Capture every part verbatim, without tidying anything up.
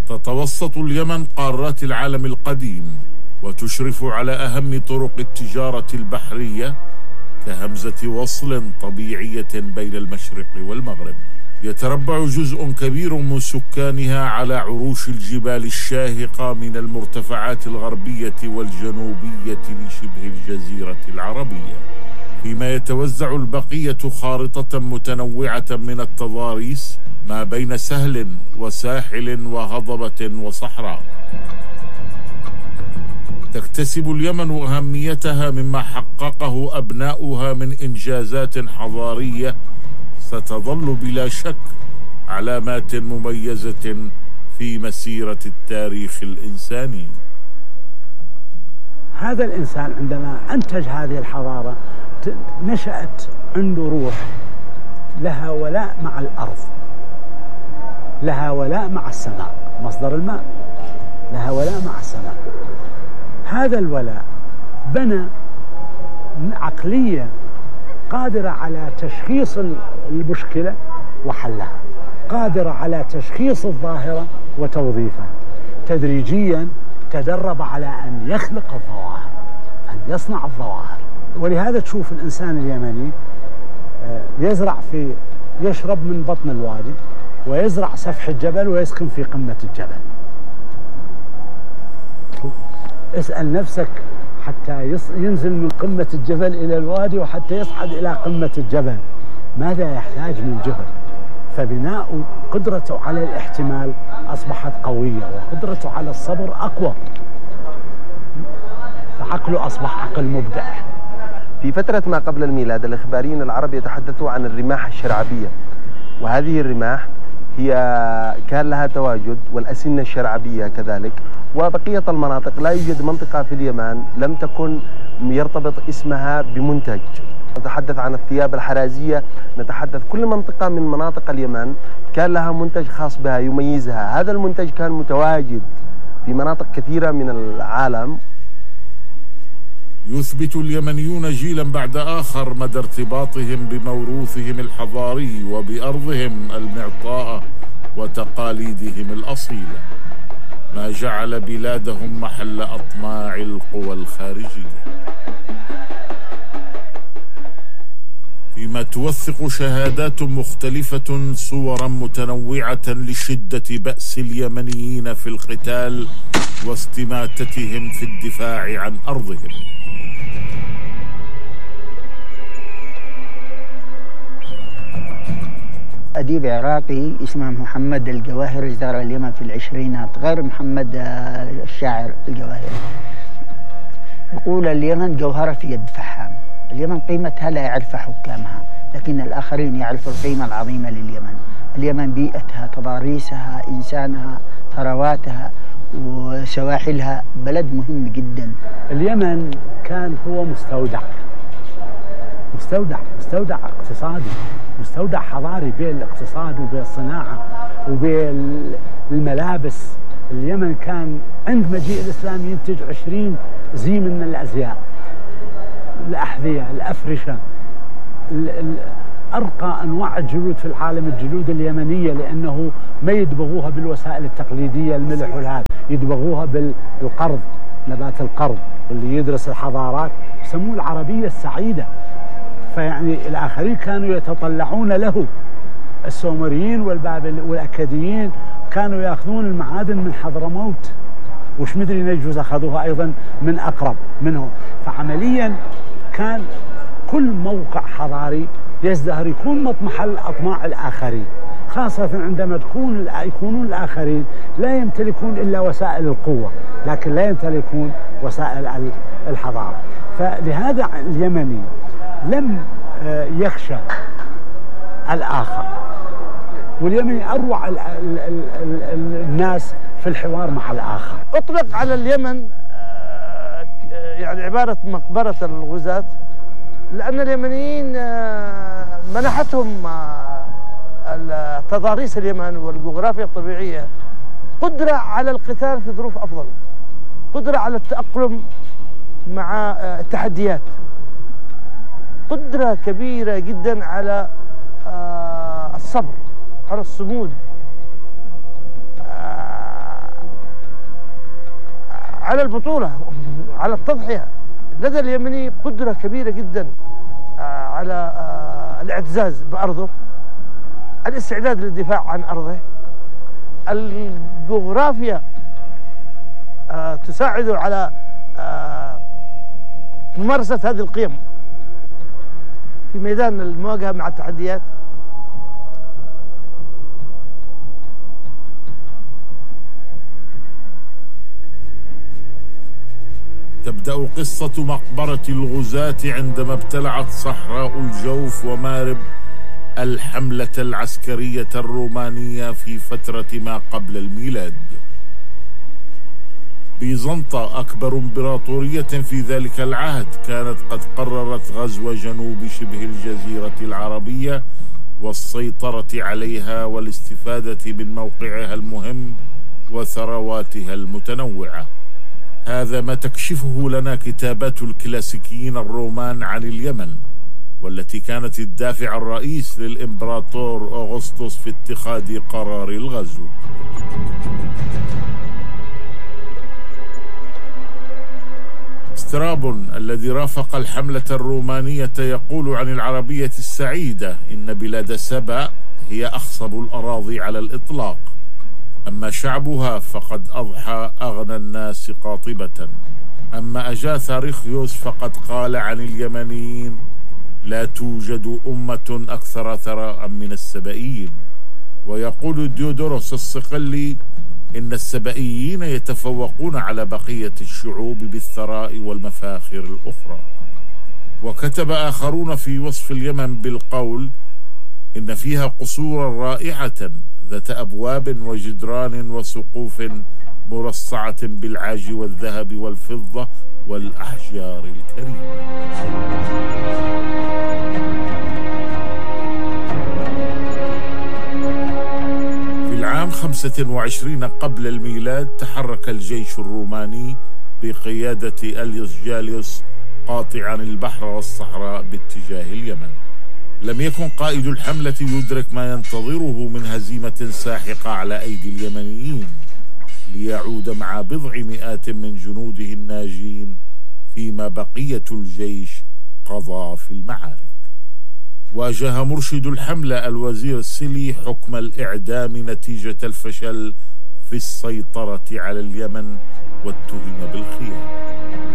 تتوسط اليمن قارات العالم القديم، وتشرف على أهم طرق التجارة البحرية كهمزة وصل طبيعية بين المشرق والمغرب. يتربع جزء كبير من سكانها على عروش الجبال الشاهقة من المرتفعات الغربية والجنوبية لشبه الجزيرة العربية، فيما يتوزع البقية خارطة متنوعة من التضاريس ما بين سهل وساحل وهضبة وصحراء. تكتسب اليمن أهميتها مما حققه أبناؤها من إنجازات حضارية ستظل بلا شك علامات مميزة في مسيرة التاريخ الإنساني. هذا الإنسان عندما أنتج هذه الحضارة نشأت عنده روح لها ولاء مع الأرض، لها ولاء مع السماء، مصدر الماء لها ولاء مع السماء. هذا الولاء بنى عقلية قادرة على تشخيص المشكلة وحلها، قادرة على تشخيص الظاهرة وتوظيفها. تدريجيا تدرب على أن يخلق الظواهر، أن يصنع الظواهر. ولهذا تشوف الإنسان اليمني يزرع في يشرب من بطن الوادي، ويزرع سفح الجبل، ويسكن في قمة الجبل. اسأل نفسك حتى ينزل من قمة الجبل إلى الوادي، وحتى يصعد إلى قمة الجبل ماذا يحتاج من جهد؟ فبناء قدرته على الاحتمال أصبحت قوية، وقدرته على الصبر أقوى، فعقله أصبح عقل مبدع. في فترة ما قبل الميلاد الإخباريين العرب يتحدثوا عن الرماح الشرعبية، وهذه الرماح هي كان لها تواجد، والأسنة الشرعبية كذلك، وبقية المناطق. لا يوجد منطقة في اليمن لم تكن يرتبط اسمها بمنتج. نتحدث عن الثياب الحرازية، نتحدث كل منطقة من مناطق اليمن كان لها منتج خاص بها يميزها. هذا المنتج كان متواجد في مناطق كثيرة من العالم. يثبت اليمنيون جيلا بعد آخر مدى ارتباطهم بموروثهم الحضاري وبأرضهم المعطاءة وتقاليدهم الأصيلة، ما جعل بلادهم محل أطماع القوى الخارجية. فيما توثق شهادات مختلفة صورا متنوعة لشدة بأس اليمنيين في القتال واستماتتهم في الدفاع عن أرضهم. أديب عراقي اسمه محمد الجواهري زار اليمن في العشرينات، غير محمد الشاعر الجواهري. يقول اليمن جوهرة في يد فحام. اليمن قيمتها لا يعرف حكامها، لكن الآخرين يعرفوا القيمة العظيمة لليمن. اليمن بيئتها، تضاريسها، إنسانها، ثرواتها وسواحلها، بلد مهم جدا. اليمن كان هو مستودع مستودع مستودع اقتصادي، مستودع حضاري بين الاقتصاد وبين الصناعة وبين الملابس. اليمن كان عند مجيء الإسلام ينتج عشرين زي من الأزياء، الأحذية، الأفرشة، أرقى أنواع الجلود في العالم الجلود اليمنية، لأنه ما يدبغوها بالوسائل التقليدية الملح والهذا، يدبغوها بالقرض، نبات القرض. اللي يدرس الحضارات يسموه العربية السعيدة. فيعني الآخرين كانوا يتطلعون له، السومريين والبابل والأكاديين كانوا يأخذون المعادن من حضرموت، وش مدري نجوز أخذوها أيضا من أقرب منه. فعمليا كان كل موقع حضاري يزدهر يكون مطمح أطماع الآخرين، خاصة عندما تكون يكونون الآخرين لا يمتلكون إلا وسائل القوة، لكن لا يمتلكون وسائل الحضارة. فلهذا اليمني لم يخشى الآخر، واليمني أروع الناس في الحوار مع الآخر. أطلق على اليمن يعني عبارة مقبرة الغزاة، لأن اليمنيين منحتهم تضاريس اليمن والجغرافيا الطبيعية قدرة على القتال في ظروف أفضل، قدرة على التأقلم مع التحديات، قدرة كبيرة جدا على الصبر، على الصمود، البطولة، على التضحية. لدى اليمني قدرة كبيرة جدا على الاعتزاز بأرضه، الاستعداد للدفاع عن أرضه. الجغرافيا تساعده على ممارسة هذه القيم في ميدان المواجهة مع التحديات. تبدأ قصة مقبرة الغزاة عندما ابتلعت صحراء الجوف ومارب الحملة العسكرية الرومانية في فترة ما قبل الميلاد. بيزنطة أكبر إمبراطورية في ذلك العهد كانت قد قررت غزو جنوب شبه الجزيرة العربية والسيطرة عليها والاستفادة من موقعها المهم وثرواتها المتنوعة. هذا ما تكشفه لنا كتابات الكلاسيكيين الرومان عن اليمن، والتي كانت الدافع الرئيس للإمبراطور أغسطس في اتخاذ قرار الغزو. سترابون الذي رافق الحملة الرومانية يقول عن العربية السعيدة إن بلاد سبأ هي أخصب الأراضي على الإطلاق، أما شعبها فقد أضحى أغنى الناس قاطبة. أما أجاثاريخيوس فقد قال عن اليمنيين: لا توجد أمة أكثر ثراء من السبئيين. ويقول ديودوروس الصقلي إن السبئيين يتفوقون على بقية الشعوب بالثراء والمفاخر الأخرى. وكتب آخرون في وصف اليمن بالقول إن فيها قصورا رائعة ذات أبواب وجدران وسقوف مرصعة بالعاج والذهب والفضة والأحجار الكريمة. في العام خمسة وعشرين قبل الميلاد تحرك الجيش الروماني بقيادة أليوس جاليوس قاطعا البحر والصحراء باتجاه اليمن. لم يكن قائد الحملة يدرك ما ينتظره من هزيمة ساحقة على أيدي اليمنيين، ليعود مع بضع مئات من جنوده الناجين فيما بقية الجيش قضى في المعارك. واجه مرشد الحملة الوزير السلي حكم الإعدام نتيجة الفشل في السيطرة على اليمن واتهم بالخيانة.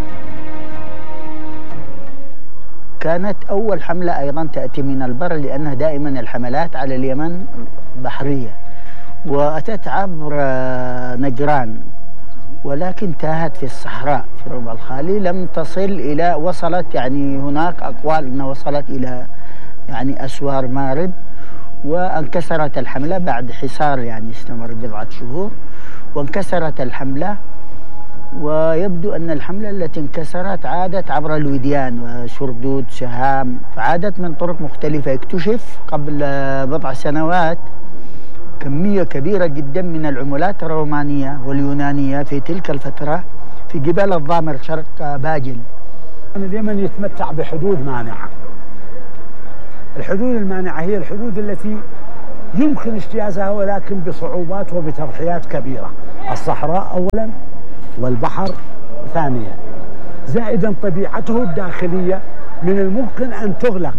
كانت أول حملة أيضا تأتي من البر، لأنها دائما الحملات على اليمن بحرية، وأتت عبر نجران، ولكن تاهت في الصحراء في ربع الخالي، لم تصل إلى وصلت يعني هناك أقوال أنها وصلت إلى يعني أسوار مارب، وانكسرت الحملة بعد حصار يعني استمر بضعة شهور، وانكسرت الحملة. ويبدو أن الحملة التي انكسرت عادت عبر الوديان وسردود سهام، عادت من طرق مختلفة. اكتشف قبل بضع سنوات كمية كبيرة جدا من العملات الرومانية واليونانية في تلك الفترة في جبال الضامر شرق باجل. اليمن يتمتع بحدود مانعة. الحدود المانعة هي الحدود التي يمكن اجتيازها ولكن بصعوبات وبتضحيات كبيرة. الصحراء أولا والبحر ثانيا، زائدا طبيعته الداخلية من الممكن أن تغلق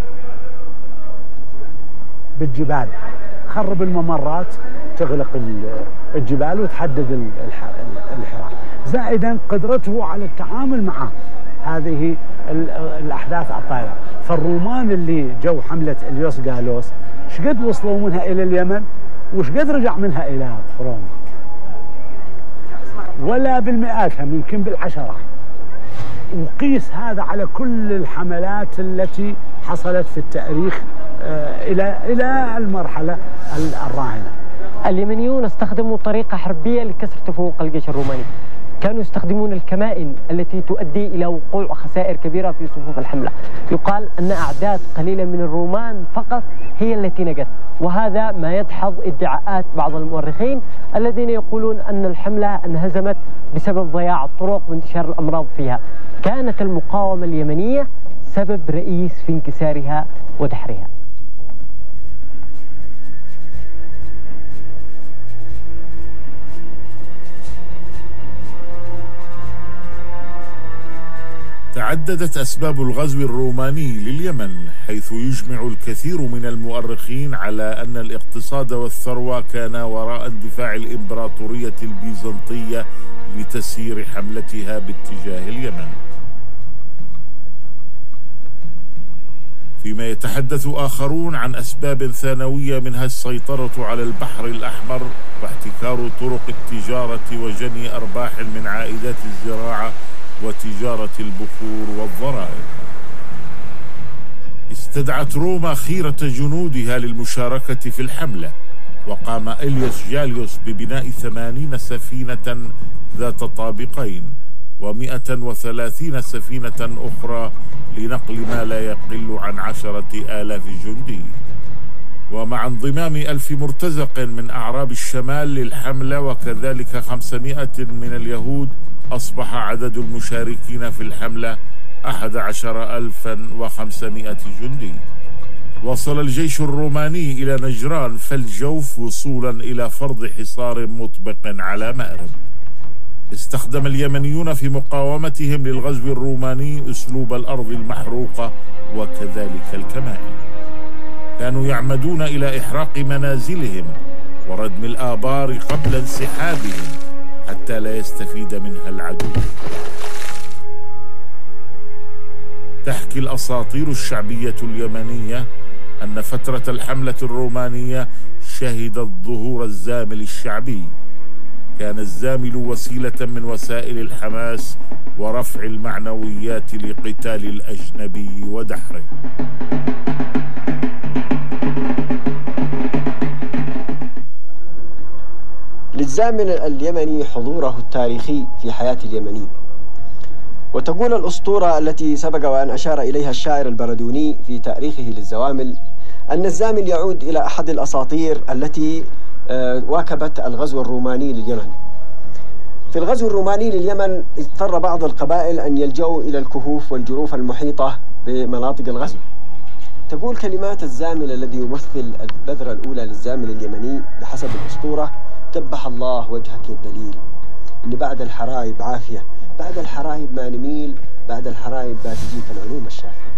بالجبال، خرب الممرات، تغلق الجبال وتحدد الحراك، زائدا قدرته على التعامل مع هذه الأحداث الطائرة. فالرومان اللي جو حملة أليوس جالوس شقد وصلوا منها إلى اليمن وشقد رجع منها إلى روما؟ ولا بالمئات، هم يمكن بالعشرة. وقيس هذا على كل الحملات التي حصلت في التاريخ إلى إلى المرحلة الراهنة. اليمنيون استخدموا طريقة حربية لكسر تفوق الجيش الروماني. كانوا يستخدمون الكمائن التي تؤدي إلى وقوع خسائر كبيرة في صفوف الحملة. يقال أن أعداد قليلة من الرومان فقط هي التي نجت، وهذا ما يدحض ادعاءات بعض المؤرخين الذين يقولون أن الحملة انهزمت بسبب ضياع الطرق وانتشار الأمراض فيها. كانت المقاومة اليمنية سبب رئيس في انكسارها ودحرها. تعددت أسباب الغزو الروماني لليمن، حيث يجمع الكثير من المؤرخين على أن الاقتصاد والثروة كانا وراء اندفاع الإمبراطورية البيزنطية لتسيير حملتها باتجاه اليمن. فيما يتحدث آخرون عن أسباب ثانوية منها السيطرة على البحر الأحمر واحتكار طرق التجارة وجني أرباح من عائدات الزراعة وتجارة البخور والضرائب. استدعت روما خيرة جنودها للمشاركة في الحملة، وقام إليوس جاليوس ببناء ثمانين سفينة ذات طابقين ومئة وثلاثين سفينة أخرى لنقل ما لا يقل عن عشرة آلاف جندي. ومع انضمام ألف مرتزق من أعراب الشمال للحملة وكذلك خمسمائة من اليهود، أصبح عدد المشاركين في الحملة أحد عشر ألفا وخمسمائة جندي. وصل الجيش الروماني إلى نجران فالجوف وصولا إلى فرض حصار مطبق على مأرب. استخدم اليمنيون في مقاومتهم للغزو الروماني أسلوب الأرض المحروقة وكذلك الكمائن. كانوا يعمدون إلى إحراق منازلهم وردم الآبار قبل انسحابهم حتى لا يستفيد منها العدو. تحكي الأساطير الشعبية اليمنية أن فترة الحملة الرومانية شهدت ظهور الزامل الشعبي. كان الزامل وسيلة من وسائل الحماس ورفع المعنويات لقتال الأجنبي ودحره. للزامل اليمني حضوره التاريخي في حياة اليمني. وتقول الأسطورة التي سبق وأن أشار إليها الشاعر البردوني في تاريخه للزوامل أن الزامل يعود إلى أحد الأساطير التي واكبت الغزو الروماني لليمن. في الغزو الروماني لليمن اضطر بعض القبائل أن يلجأوا إلى الكهوف والجروف المحيطة بمناطق الغزو. تقول كلمات الزامل الذي يمثل البذرة الأولى للزامل اليمني بحسب الأسطورة: قبح الله وجهك الدليل، إن بعد الحرايب عافية، بعد الحرايب ما نميل، بعد الحرايب ما تجيك العلوم الشافية.